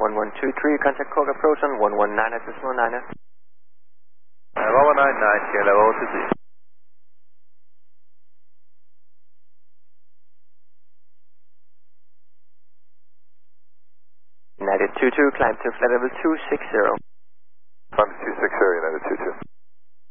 1123, contact Cork approach on 119.9. 1199, Kilo OTC. United 22, climb to flight level 260. Climb to 260, United 22.